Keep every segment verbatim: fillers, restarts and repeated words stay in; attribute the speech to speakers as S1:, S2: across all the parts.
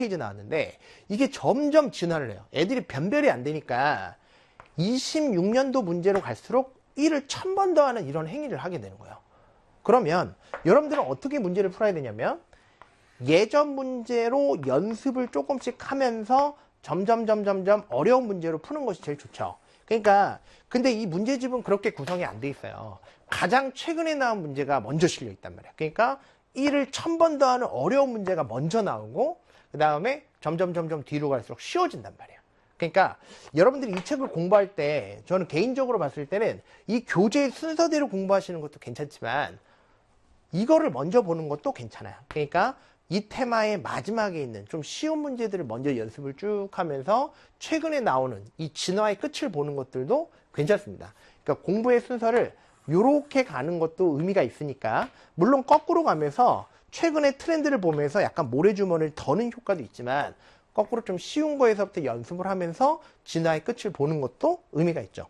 S1: 페이지 나왔는데 이게 점점 진화를 해요. 애들이 변별이 안 되니까 이십육 년도 문제로 갈수록 일을 천 번 더 하는 이런 행위를 하게 되는 거예요. 그러면 여러분들은 어떻게 문제를 풀어야 되냐면 예전 문제로 연습을 조금씩 하면서 점점 점점점 어려운 문제로 푸는 것이 제일 좋죠. 그러니까 근데 이 문제집은 그렇게 구성이 안 돼 있어요. 가장 최근에 나온 문제가 먼저 실려 있단 말이에요. 그러니까 일을 천 번 더 하는 어려운 문제가 먼저 나오고 그 다음에 점점 점점 뒤로 갈수록 쉬워진단 말이에요. 그러니까 여러분들이 이 책을 공부할 때 저는 개인적으로 봤을 때는 이 교재 순서대로 공부하시는 것도 괜찮지만 이거를 먼저 보는 것도 괜찮아요. 그러니까 이 테마의 마지막에 있는 좀 쉬운 문제들을 먼저 연습을 쭉 하면서 최근에 나오는 이 진화의 끝을 보는 것들도 괜찮습니다. 그러니까 공부의 순서를 이렇게 가는 것도 의미가 있으니까 물론 거꾸로 가면서 최근의 트렌드를 보면서 약간 모래주머니를 더는 효과도 있지만 거꾸로 좀 쉬운 거에서부터 연습을 하면서 진화의 끝을 보는 것도 의미가 있죠.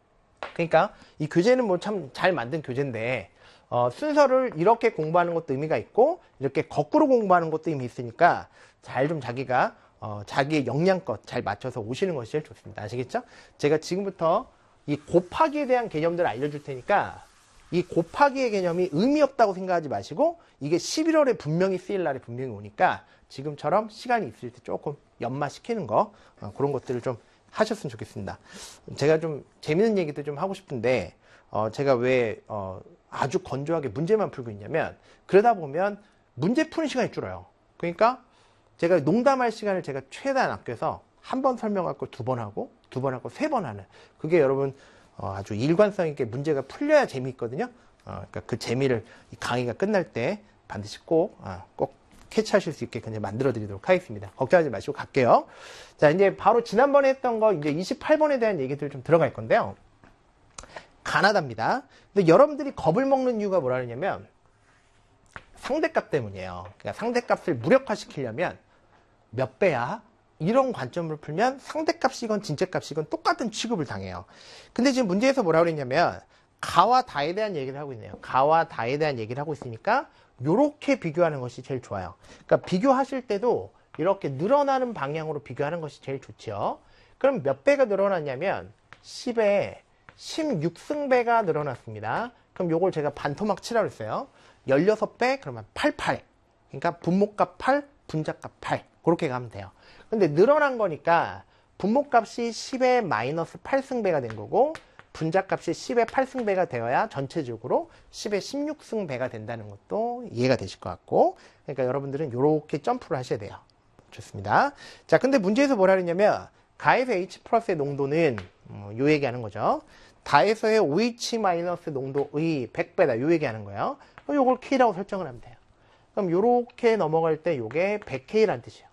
S1: 그러니까 이 교재는 뭐 참 잘 만든 교재인데 어, 순서를 이렇게 공부하는 것도 의미가 있고 이렇게 거꾸로 공부하는 것도 의미 있으니까 잘 좀 자기가 어, 자기의 역량껏 잘 맞춰서 오시는 것이 제일 좋습니다. 아시겠죠? 제가 지금부터 이 곱하기에 대한 개념들을 알려줄 테니까 이 곱하기의 개념이 의미 없다고 생각하지 마시고 이게 십일월에 분명히 쓰일 날에 분명히 오니까 지금처럼 시간이 있을 때 조금 연마시키는 거 어, 그런 것들을 좀 하셨으면 좋겠습니다. 제가 좀 재밌는 얘기도 좀 하고 싶은데 어, 제가 왜 어, 아주 건조하게 문제만 풀고 있냐면 그러다 보면 문제 푸는 시간이 줄어요. 그러니까 제가 농담할 시간을 제가 최대한 아껴서 한 번 설명할 걸 두 번 하고 두 번 하고 세 번 하는 그게 여러분 어, 아주 일관성 있게 문제가 풀려야 재미있거든요. 어, 그러니까 그 재미를 이 강의가 끝날 때 반드시 꼭, 어, 꼭 캐치하실 수 있게 그냥 만들어 드리도록 하겠습니다. 걱정하지 마시고 갈게요. 자, 이제 바로 지난번에 했던 거 이제 이십팔 번에 대한 얘기들 좀 들어갈 건데요. 가나다입니다. 근데 여러분들이 겁을 먹는 이유가 뭐라 그러냐면 상대값 때문이에요. 그러니까 상대값을 무력화시키려면 몇 배야? 이런 관점으로 풀면 상대값이건 진짜값이건 똑같은 취급을 당해요. 근데 지금 문제에서 뭐라 그랬냐면 가와 다에 대한 얘기를 하고 있네요. 가와 다에 대한 얘기를 하고 있으니까 요렇게 비교하는 것이 제일 좋아요. 그러니까 비교하실 때도 이렇게 늘어나는 방향으로 비교하는 것이 제일 좋죠. 그럼 몇 배가 늘어났냐면 십에 십육 승배가 늘어났습니다. 그럼 요걸 제가 반토막 치라고 했어요. 십육 배 그러면 팔십팔. 그러니까 분모값 팔, 분자값 팔. 그렇게 가면 돼요. 근데 늘어난 거니까 분모값이 십에 마이너스 팔 승배가 된 거고 분자값이 십에 팔 승배가 되어야 전체적으로 십에 십육 승배가 된다는 것도 이해가 되실 것 같고 그러니까 여러분들은 이렇게 점프를 하셔야 돼요. 좋습니다. 자, 근데 문제에서 뭐라 그랬냐면 가에서 H 플러스의 농도는 어, 요 얘기하는 거죠. 다에서의 오에이치 마이너스 농도의 백 배다. 요 얘기하는 거예요. 그럼 요걸 K라고 설정을 하면 돼요. 그럼 요렇게 넘어갈 때 요게 백 케이라는 뜻이에요.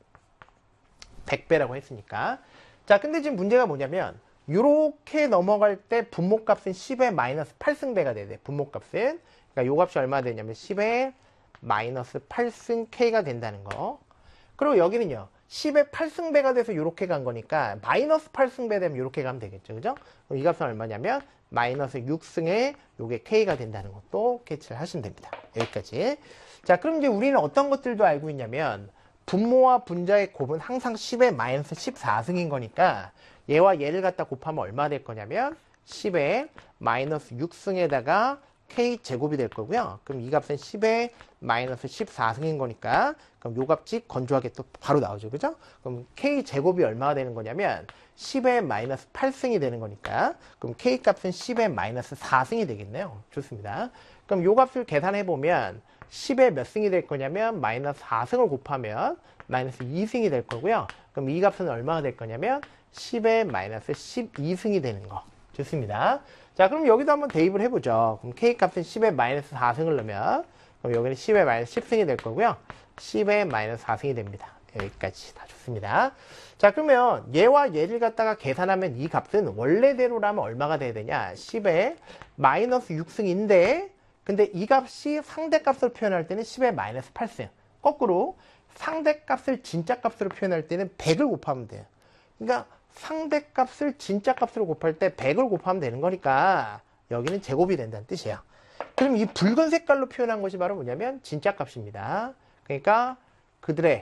S1: 백 배라고 했으니까. 자, 근데 지금 문제가 뭐냐면 요렇게 넘어갈 때 분모값은 십에 마이너스 팔 승배가 돼야 돼. 분모값은. 그러니까 요 값이 얼마나 되냐면 십에 마이너스 팔 승 K가 된다는 거. 그리고 여기는요. 십에 팔 승배가 돼서 요렇게 간 거니까 마이너스 팔 승배 되면 요렇게 가면 되겠죠. 그죠? 그럼 이 값은 얼마냐면 마이너스 육 승에 요게 K가 된다는 것도 캐치를 하시면 됩니다. 여기까지. 자, 그럼 이제 우리는 어떤 것들도 알고 있냐면 분모와 분자의 곱은 항상 십에 마이너스 십사 승인 거니까 얘와 얘를 갖다 곱하면 얼마 될 거냐면 십에 마이너스 육 승에다가 K제곱이 될 거고요. 그럼 이 값은 십에 마이너스 십사 승인 거니까 그럼 요 값이 건조하게 또 바로 나오죠. 그죠? 그럼 K제곱이 얼마가 되는 거냐면 십에 마이너스 팔 승이 되는 거니까 그럼 K 값은 십에 마이너스 사 승이 되겠네요. 좋습니다. 그럼 요 값을 계산해 보면 십에 몇 승이 될 거냐면 마이너스 사 승을 곱하면 마이너스 이 승이 될 거고요. 그럼 이 값은 얼마가 될 거냐면 십에 마이너스 십이 승이 되는 거. 좋습니다. 자, 그럼 여기도 한번 대입을 해보죠. 그럼 K 값은 십에 마이너스 사 승을 넣으면 그럼 여기는 십에 마이너스 십 승이 될 거고요. 십에 마이너스 사 승이 됩니다. 여기까지 다 좋습니다. 자, 그러면 얘와 얘를 갖다가 계산하면 이 값은 원래대로라면 얼마가 돼야 되냐? 십에 마이너스 육 승인데 근데 이 값이 상대값으로 표현할 때는 십에 마이너스 팔 승. 거꾸로 상대값을 진짜값으로 표현할 때는 백을 곱하면 돼요. 그러니까 상대값을 진짜값으로 곱할 때 백을 곱하면 되는 거니까 여기는 제곱이 된다는 뜻이에요. 그럼 이 붉은 색깔로 표현한 것이 바로 뭐냐면 진짜값입니다. 그러니까 그들의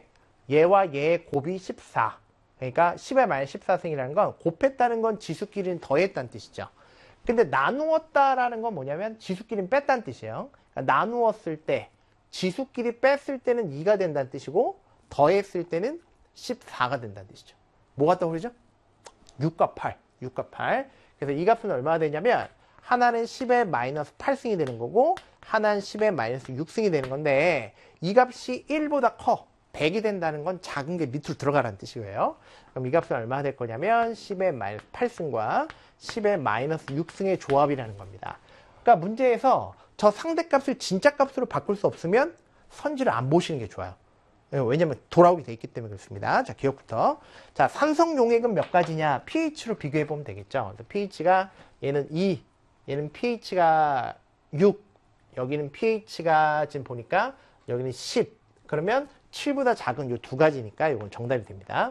S1: 얘와 얘의 곱이 십사. 그러니까 십의 마이너스 십사 승이라는 건 곱했다는 건 지수끼리는 더했다는 뜻이죠. 근데 나누었다라는 건 뭐냐면 지수끼리는 뺐다는 뜻이에요. 그러니까 나누었을 때 지수끼리 뺐을 때는 이가 된다는 뜻이고 더했을 때는 십사가 된다는 뜻이죠. 뭐가 떠오르죠? 육과 팔. 육과 팔. 그래서 이 값은 얼마나 되냐면 하나는 십의 마이너스 팔 승이 되는 거고 하나는 십의 마이너스 육 승이 되는 건데 이 값이 일보다 커. 백이 된다는 건 작은 게 밑으로 들어가라는 뜻이고요. 그럼 이 값은 얼마나 될 거냐면 십의 마이너스 팔 승과 십의 마이너스 육 승의 조합이라는 겁니다. 그러니까 문제에서 저 상대값을 진짜 값으로 바꿀 수 없으면 선지를 안 보시는 게 좋아요. 왜냐면 돌아오게 돼 있기 때문에 그렇습니다. 자, 기억부터. 자, 산성 용액은 몇 가지냐? pH로 비교해 보면 되겠죠. pH가 얘는 이, 얘는 pH가 육, 여기는 pH가 지금 보니까 여기는 십. 그러면 칠보다 작은 이 두 가지니까 이건 정답이 됩니다.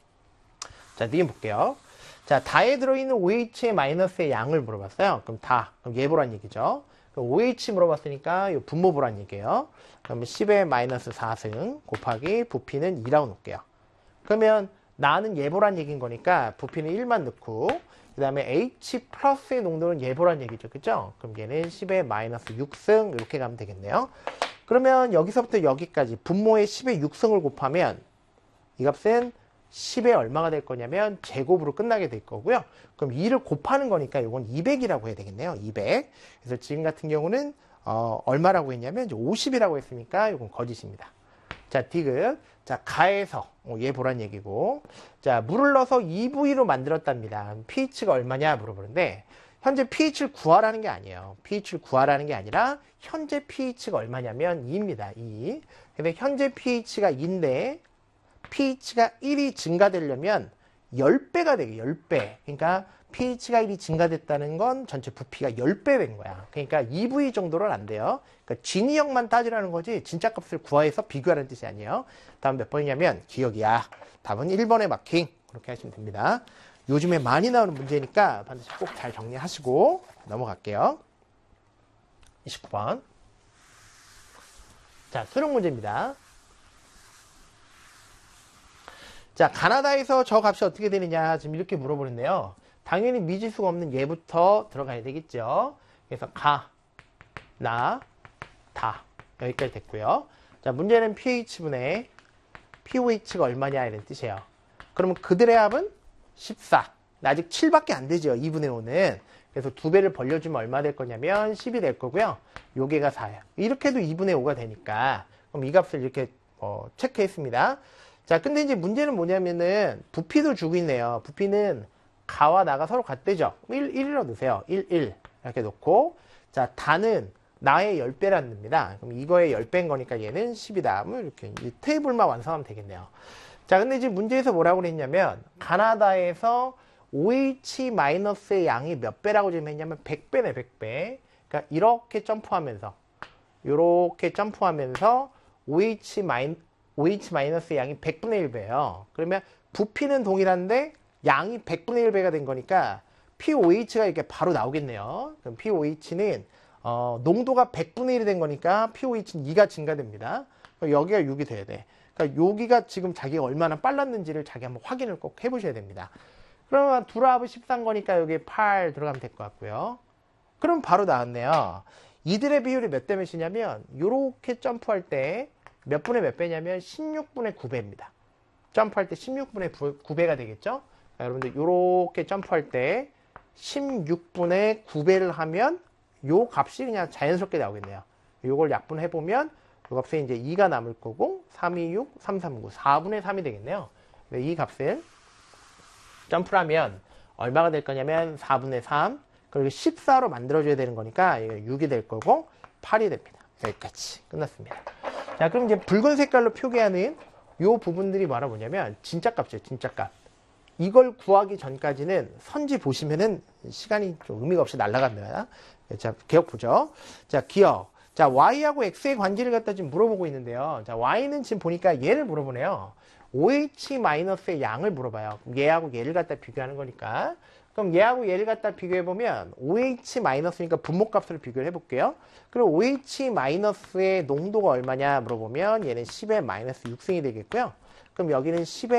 S1: 자, 니은 볼게요. 자, 다에 들어있는 오에이치의 마이너스의 양을 물어봤어요. 그럼 다, 그럼 얘 보란 얘기죠. 그럼 오에이치 물어봤으니까 이 분모 보란 얘기예요. 그러면 십의 마이너스 사 승 곱하기 부피는 이라고 놓을게요. 그러면 나는 얘 보란 얘기인 거니까 부피는 일만 넣고 그 다음에 H 플러스의 농도는 얘 보란 얘기죠. 그죠? 그럼 얘는 십의 마이너스 육 승 이렇게 가면 되겠네요. 그러면 여기서부터 여기까지 분모의 십의 육 승을 곱하면 이 값은 십에 얼마가 될 거냐면 제곱으로 끝나게 될 거고요. 그럼 이를 곱하는 거니까 이건 이백이라고 해야 되겠네요. 이백. 그래서 지금 같은 경우는 어, 얼마라고 했냐면 이제 오십이라고 했으니까 이건 거짓입니다. 자, 디귿. 자, 가에서 어, 얘 보란 얘기고. 자, 물을 넣어서 이브이로 만들었답니다. pH가 얼마냐 물어보는데 현재 pH를 구하라는 게 아니에요. pH를 구하라는 게 아니라 현재 pH가 얼마냐면 이입니다. 이. 근데 현재 pH가 이인데 pH가 일이 증가되려면 십 배가 되게 십 배. 그러니까 pH가 일이 증가됐다는 건 전체 부피가 십 배 된 거야. 그러니까 이브이 정도는 안 돼요. 그러니까 진위형만 따지라는 거지 진짜 값을 구하해서 비교하라는 뜻이 아니에요. 다음 몇 번이냐면 기억이야. 답은 일 번에 마킹. 그렇게 하시면 됩니다. 요즘에 많이 나오는 문제니까 반드시 꼭 잘 정리하시고 넘어갈게요. 이십구 번. 자, 수능 문제입니다. 자, 가나다에서 저 값이 어떻게 되느냐 지금 이렇게 물어보는데요. 당연히 미지수가 없는 얘부터 들어가야 되겠죠. 그래서 가, 나, 다 여기까지 됐고요. 자, 문제는 pH분의 피오에이치가 얼마냐 이런 뜻이에요. 그러면 그들의 합은 십사. 아직 칠밖에 안 되죠. 이분의 오는. 그래서 두 배를 벌려주면 얼마 될 거냐면 십이 될 거고요. 요게가 사예요. 이렇게 해도 이분의 오가 되니까 그럼 이 값을 이렇게 어, 체크했습니다. 자, 근데 이제 문제는 뭐냐면은 부피도 주고 있네요. 부피는 가와 나가 서로 같대죠. 일, 일이라고 넣으세요. 일, 일 이렇게 놓고 자, 다는 나의 십 배라는 겁니다. 그럼 이거의 십 배인 거니까 얘는 십이다. 뭐 이렇게 이 테이블만 완성하면 되겠네요. 자, 근데 지금 문제에서 뭐라고 그랬냐면 가나다에서 오에이치-의 양이 몇 배라고 지금 했냐면 백 배네, 백 배. 그러니까 이렇게 점프하면서 이렇게 점프하면서 오에이치-, 오에이치-의 양이 백분의 일 배예요. 그러면 부피는 동일한데 양이 백분의 일 배가 된 거니까 피오에이치가 이렇게 바로 나오겠네요. 그럼 피오에이치는 어, 농도가 백분의 일이 된 거니까 피오에이치는 이가 증가됩니다. 여기가 육이 돼야 돼. 그러니까 여기가 지금 자기가 얼마나 빨랐는지를 자기 한번 확인을 꼭 해보셔야 됩니다. 그러면 둘합은 십사인 거니까 여기 팔 들어가면 될 것 같고요. 그럼 바로 나왔네요. 이들의 비율이 몇 대 몇이냐면 이렇게 점프할 때 몇 분의 몇 배냐면 십육 분의 구 배입니다. 점프할 때 십육 분의 구 배가 되겠죠? 자, 여러분들 이렇게 점프할 때 십육 분의 구 배를 하면 요 값이 그냥 자연스럽게 나오겠네요. 요걸 약분해보면 요 값에 이제 이가 남을 거고 삼, 이, 육, 삼, 삼, 구, 사분의 삼이 되겠네요. 이 값을 점프를 하면 얼마가 될 거냐면 사분의 삼 그리고 십사로 만들어줘야 되는 거니까 이거 육이 될 거고 팔이 됩니다. 여기까지 끝났습니다. 자, 그럼 이제 붉은 색깔로 표기하는 요 부분들이 뭐라 뭐냐면 진짜 값이에요. 진짜 값. 이걸 구하기 전까지는 선지 보시면은 시간이 좀 의미가 없이 날아갑니다. 자, 기억 보죠. 자, 기억. 자, y하고 x의 관계를 갖다 지금 물어보고 있는데요. 자, y는 지금 보니까 얘를 물어보네요. 오에이치-의 양을 물어봐요. 얘하고 얘를 갖다 비교하는 거니까. 그럼 얘하고 얘를 갖다 비교해보면 오에이치-니까 분모값으로 비교를 해볼게요. 그리고 오에이치-의 농도가 얼마냐 물어보면 얘는 십의 마이너스 육 승이 되겠고요. 그럼 여기는 십에